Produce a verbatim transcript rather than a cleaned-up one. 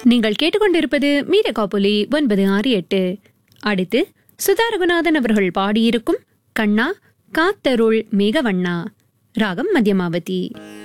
நீங்கள் கேட்டுக்கொண்டிருப்பது மீரகா புலி ஒன்பது ஆறு எட்டு. அடுத்து சுதா ரகுநாதன் அவர்கள் பாடியிருக்கும் கண்ணா காத்தருள் மேகவண்ணா, ராகம் மத்தியமாவதி.